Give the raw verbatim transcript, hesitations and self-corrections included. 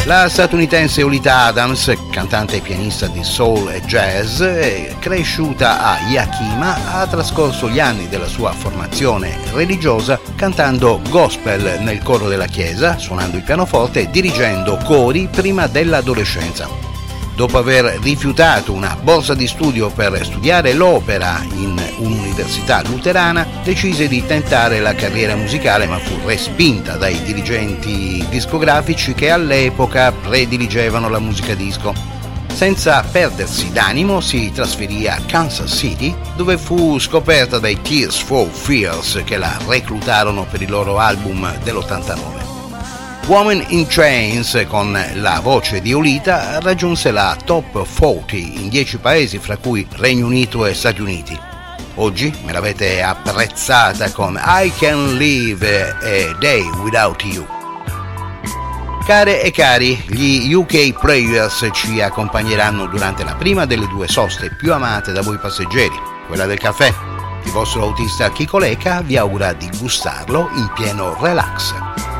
La statunitense Olita Adams, cantante e pianista di soul e jazz, cresciuta a Yakima, ha trascorso gli anni della sua formazione religiosa cantando gospel nel coro della chiesa, suonando il pianoforte e dirigendo cori prima dell'adolescenza. Dopo aver rifiutato una borsa di studio per studiare l'opera in un'università luterana, decise di tentare la carriera musicale, ma fu respinta dai dirigenti discografici che all'epoca prediligevano la musica disco. Senza perdersi d'animo si trasferì a Kansas City, dove fu scoperta dai Tears for Fears che la reclutarono per il loro album dell'ottantanove. Woman in Chains, con la voce di Olita, raggiunse la top quaranta in dieci paesi, fra cui Regno Unito e Stati Uniti. Oggi me l'avete apprezzata con I Can Live a Day Without You. Care e cari, gli U K Players ci accompagneranno durante la prima delle due soste più amate da voi passeggeri, quella del caffè. Il vostro autista Chico Leca vi augura di gustarlo in pieno relax.